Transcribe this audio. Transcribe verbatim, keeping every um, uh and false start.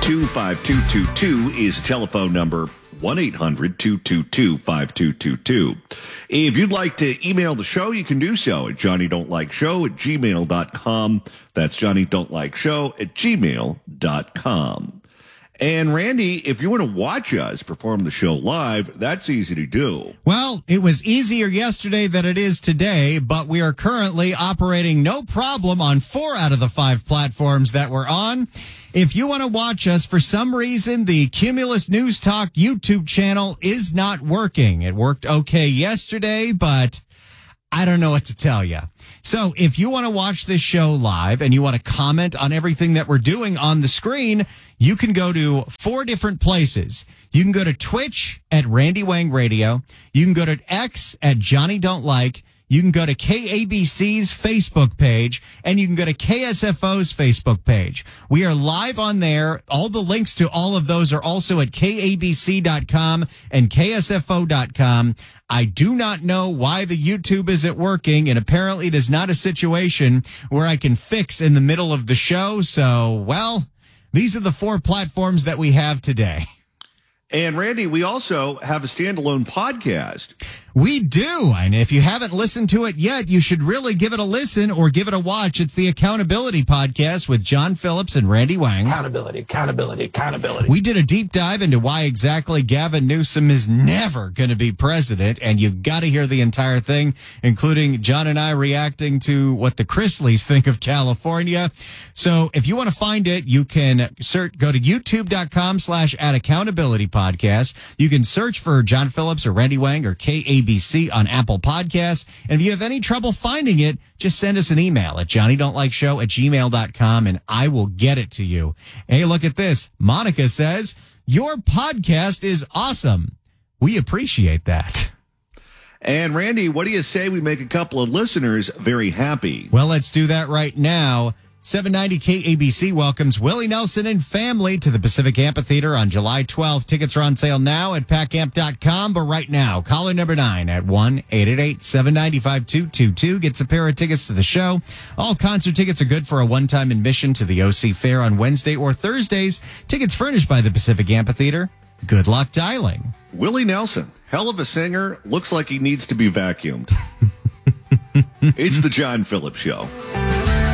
two five two two two is telephone number. one eight hundred two two two five two two two. If you'd like to email the show, you can do so at johnny don't like show at gmail dot com. That's johnny don't like show at gmail dot com. And Randy, if you want to watch us perform the show live, that's easy to do. Well, it was easier yesterday than it is today, but we are currently operating no problem on four out of the five platforms that we're on. If you want to watch us, for some reason, the Cumulus News Talk YouTube channel is not working. It worked okay yesterday, but I don't know what to tell you. So if you want to watch this show live and you want to comment on everything that we're doing on the screen, you can go to four different places. You can go to Twitch at Randy Wang Radio. You can go to X at Johnny Don't Like. You can go to K A B C's Facebook page, and you can go to K S F O's Facebook page. We are live on there. All the links to all of those are also at K A B C dot com and K S F O dot com. I do not know why the YouTube isn't working, and apparently it is not a situation where I can fix in the middle of the show. So, well, these are the four platforms that we have today. And Randy, we also have a standalone podcast. We do. And if you haven't listened to it yet, you should really give it a listen or give it a watch. It's the Accountability Podcast with John Phillips and Randy Wang. Accountability, accountability, accountability. We did a deep dive into why exactly Gavin Newsom is never going to be president. And you've got to hear the entire thing, including John and I reacting to what the Chrisleys think of California. So if you want to find it, you can search, go to youtube.com slash at accountability podcast. You can search for John Phillips or Randy Wang or K A B C on Apple Podcasts. And if you have any trouble finding it, just send us an email at johnny don't like show at gmail dot com and I will get it to you. Hey, look at this. Monica says, your podcast is awesome. We appreciate that. And Randy, what do you say we make a couple of listeners very happy? Well, let's do that right now. seven ninety K A B C welcomes Willie Nelson and family to the Pacific Amphitheater on July twelfth. Tickets are on sale now at pack amp dot com, but right now, caller number nine at one eight eight eight seven nine five two two two gets a pair of tickets to the show. All concert tickets are good for a one-time admission to the O C Fair on Wednesday or Thursdays. Tickets furnished by the Pacific Amphitheater. Good luck dialing. Willie Nelson, hell of a singer, looks like he needs to be vacuumed. It's the John Phillips Show.